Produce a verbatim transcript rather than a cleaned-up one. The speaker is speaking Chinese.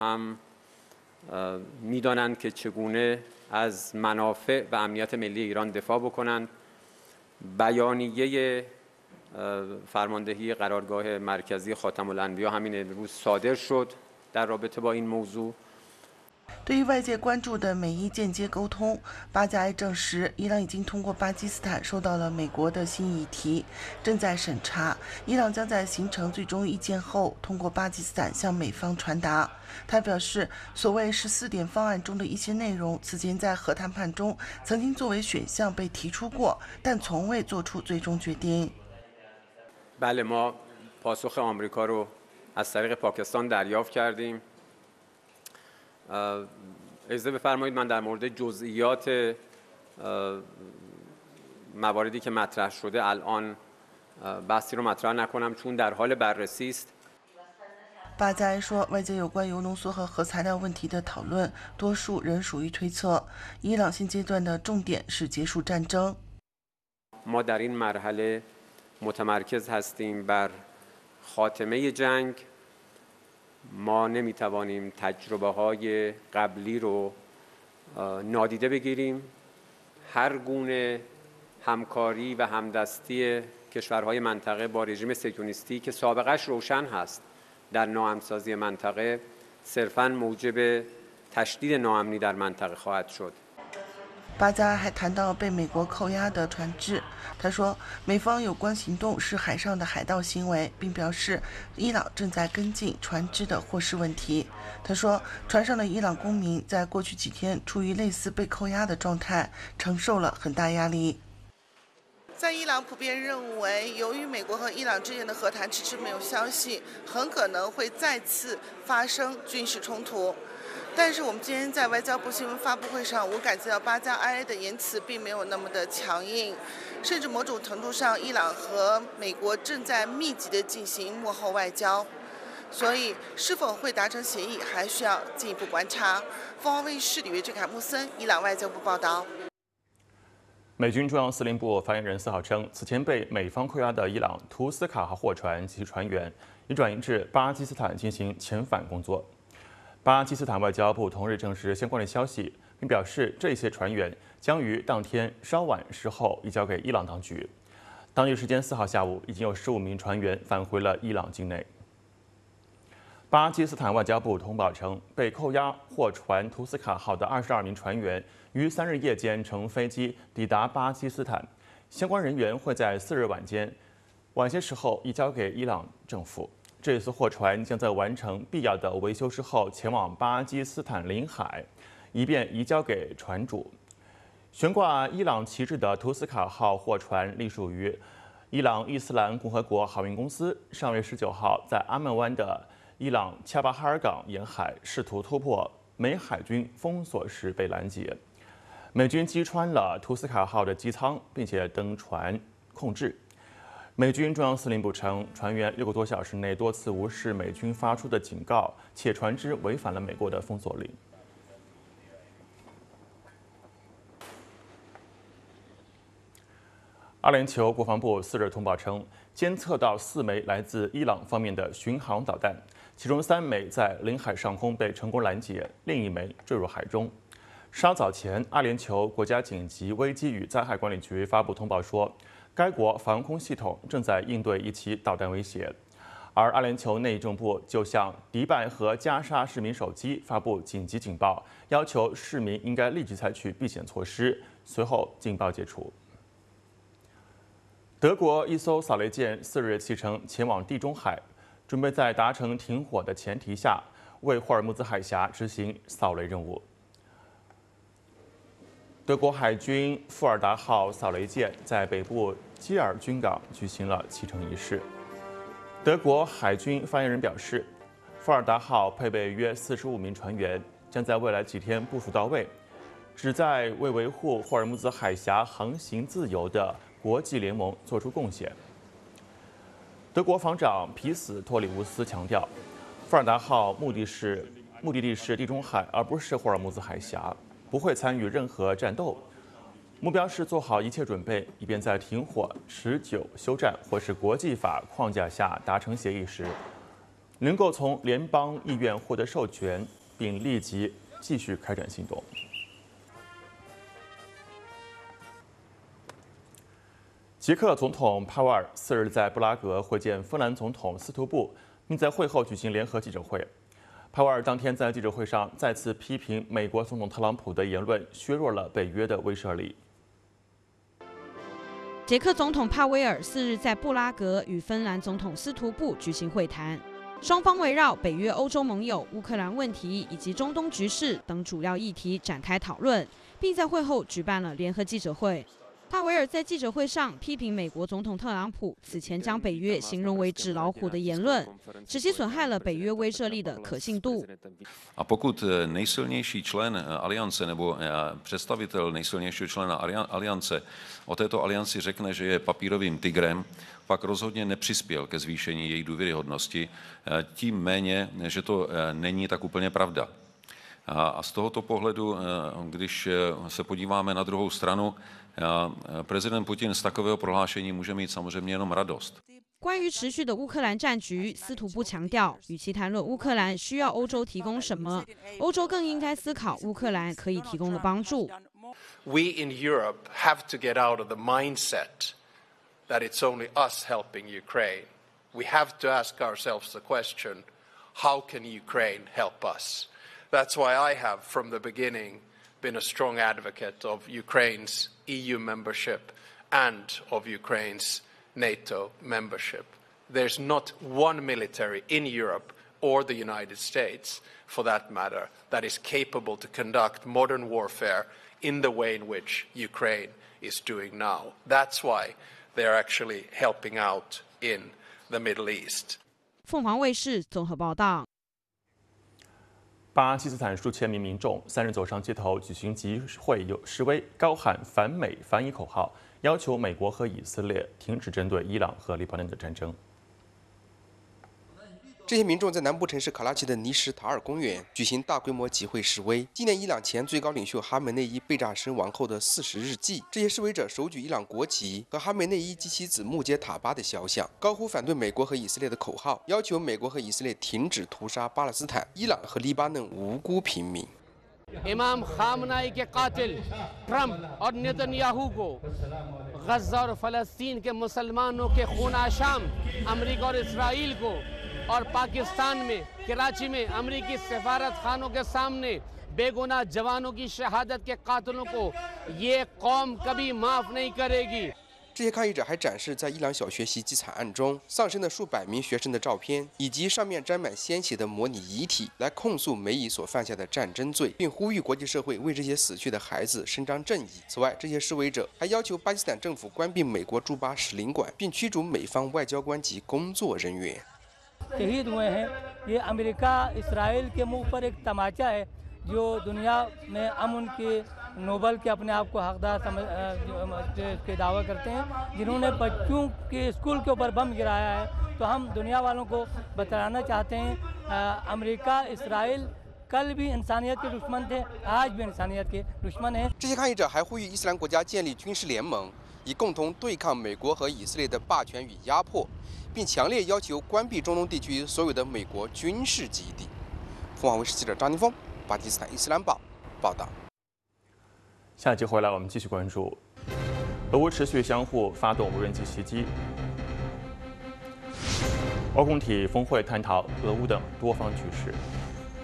هم میدانند که چگونه از منافع و امنیت ملی ایران دفاع بکنند. بیانیه فرماندهی قرارگاه مرکزی خاتم الانبیا همین امروز صادر شد در رابطه با این موضوع。 对于外界关注的美伊间接沟通，巴加埃证实，伊朗已经通过巴基斯坦收到了美国的新议题，正在审查。伊朗将在形成最终意见后，通过巴基斯坦向美方传达。他表示，所谓十四点方案中的一些内容，此前在核谈判中曾经作为选项被提出过，但从未做出最终决定。 بله ما پاسخ آمریکا رو از طریق پاکستان دریافت کردیم. اجازه بفرمایید من در مورد جزئیات مواردی که مطرح شده الان بحثی رو مطرح نکنم چون در حال بررسی است. 巴加埃说，外界有关铀浓缩和核材料问题的讨论，多数仍属于推测。伊朗现阶段的重点是结束战争。 ما در این مرحله متمرکز هستیم بر خاتمه جنگ. ما نمیتوانیم تجربه های قبلی رو نادیده بگیریم. هر گونه همکاری و همدستی کشورهای منطقه با رژیم صهیونیستی که سابقش روشن هست در ناامن‌سازی منطقه صرفاً موجب تشدید ناامنی در منطقه خواهد شد. 巴加还谈到被美国扣押的船只，他说，美方有关行动是海上的海盗行为，并表示伊朗正在跟进船只的获释问题。他说，船上的伊朗公民在过去几天处于类似被扣押的状态，承受了很大压力。在伊朗普遍认为，由于美国和伊朗之间的和谈迟迟没有消息，很可能会再次发生军事冲突。但是我们今天在外交部新闻发布会上，我感觉到巴加埃的言辞并没有那么的强硬，甚至某种程度上，伊朗和美国正在密集的进行幕后外交，所以是否会达成协议，还需要进一步观察。凤凰卫视李月俊、凯穆森，伊朗外交部报道。 美军中央司令部发言人四号称，此前被美方扣押的伊朗图斯卡号货船及其船员已转移至巴基斯坦进行遣返工作。巴基斯坦外交部同日证实相关的消息，并表示这些船员将于当天稍晚时候移交给伊朗当局。当地时间四号下午，已经有十五名船员返回了伊朗境内。巴基斯坦外交部通报称，被扣押货船图斯卡号的二十二名船员于三日夜间乘飞机抵达巴基斯坦，相关人员会在四日晚间晚些时候移交给伊朗政府。这艘货船将在完成必要的维修之后前往巴基斯坦领海，以便移交给船主。悬挂伊朗旗帜的图斯卡号货船隶属于伊朗伊斯兰共和国航运公司，上月十九号在阿曼湾的伊朗恰巴哈尔港沿海试图突破美海军封锁时被拦截，美军击穿了图斯卡号的机舱，并且登船控制。美军中央司令部称，船员六个多小时内多次无视美军发出的警告，且船只违反了美国的封锁令。阿联酋国防部四日通报称，监测到四枚来自伊朗方面的巡航导弹，其中三枚在领海上空被成功拦截，另一枚坠入海中。稍早前，阿联酋国家紧急危机与灾害管理局发布通报说，该国防空系统正在应对一起导弹威胁，而阿联酋内政部就向迪拜和加沙市民手机发布紧急警报，要求市民应该立即采取避险措施。随后，警报解除。德国一艘扫雷舰四日启程前往地中海，准备在达成停火的前提下，为霍尔木兹海峡执行扫雷任务。德国海军富尔达号扫雷舰在北部基尔军港举行了启程仪式。德国海军发言人表示，富尔达号配备约四十五名船员，将在未来几天部署到位，旨在为维护霍尔木兹海峡航行自由的国际联盟做出贡献。德国防长皮斯托里乌斯强调，富尔达号目的是目的地是地中海，而不是霍尔木兹海峡。不会参与任何战斗，目标是做好一切准备，以便在停火、持久休战或是国际法框架下达成协议时， 能够从联邦议院获得授权，并立即继续开展行动。捷克总统帕沃尔四日在布拉格会见芬兰总统斯图布，并在会后举行联合记者会。帕沃尔当天在记者会上再次批评美国总统特朗普的言论削弱了北约的威慑力。 捷克总统帕威尔四日在布拉格与芬兰总统斯图布举行会谈，双方围绕北约、欧洲盟友、乌克兰问题以及中东局势等主要议题展开讨论，并在会后举办了联合记者会。帕维尔在记者会上批评美国总统特朗普此前将北约形容为纸老虎的言论，直接损害了北约威慑力的可信度。 A pokud nejsilnější člen aliance nebo představitel nejsilnějšího člena aliance o této alianci řekne, že je papírovým tigrem, pak rozhodně nepřispěl ke zvýšení její důvěryhodnosti, tím méně, že to není tak úplně pravda. A z tohoto pohledu, když se podíváme na druhou stranu, prezident Putin z takového prohlášení může mít samozřejmě jenom radost. 关于持续的乌克兰战局，斯图布强调，与其谈论乌克兰需要欧洲提供什么，欧洲更应该思考乌克兰可以提供的帮助。 We in Europe have to get out of the mindset that it's only us helping Ukraine. We have to ask ourselves the question, how can Ukraine help us? That's why I have, from the beginning, been a strong advocate of Ukraine's E U membership and of Ukraine's NATO membership. There's not one military in Europe or the United States, for that matter, that is capable to conduct modern warfare in the way in which Ukraine is doing now. That's why they're actually helping out in the Middle East. 凤凰卫视综合报道。 巴基斯坦数千名民众三日走上街头举行集会示威，高喊反美反以口号，要求美国和以色列停止针对伊朗和黎巴嫩的战争。 这些民众在南部城市卡拉奇的尼什塔尔公园举行大规模集会示威，纪念伊朗前最高领袖哈梅内伊被炸身亡后的四十日祭。这些示威者手举伊朗国旗和哈梅内伊及其子穆杰塔巴的肖像，高呼反对美国和以色列的口号，要求美国和以色列停止屠杀巴勒斯坦、伊朗和黎巴嫩无辜平民。 इमाम खामनाई के कातिल ट्रंप और नेतन्याहू को गज़ा और फ़लस्तीन के मुसलमानों के खून-ए-शाम अमेरिका और इसराइल को और पाकिस्तान में कराची में अमेरिकी सफारत खानों के सामने बेगुनाह जवानों की शहादत के कातिलों को ये कौम कभी माफ़ नहीं करेगी। 这些抗议者还展示在伊朗小学袭击惨案中丧生的数百名学生的照片，以及上面沾满鲜血的模拟遗体，来控诉美以所犯下的战争罪，并呼吁国际社会为这些死去的孩子伸张正义。此外，这些示威者还要求巴基斯坦政府关闭美国驻巴使领馆，并驱逐美方外交官及工作人员。 शहीद हुए हैं ये अमेरिका इसराइल के मुंह पर एक तमाचा है जो दुनिया में अमन के नोबेल के अपने आप को हकदार समझ के दावा करते हैं, जिन्होंने बच्चों के स्कूल के ऊपर बम गिराया है। तो हम दुनिया वालों को बताना चाहते हैं अमेरिका इसराइल कल भी इंसानियत के दुश्मन थे, आज भी इंसानियत के दुश्मन हैं। 这些抗议者还呼吁伊斯兰国家建立军事联盟，以共同对抗美国和以色列的霸权与压迫，并强烈要求关闭中东地区所有的美国军事基地。凤凰卫视记者张宁峰，巴基斯坦伊斯兰报报道。 下一集回来，我们继续关注俄乌持续相互发动无人机袭击。欧共体峰会探讨俄乌等多方局势。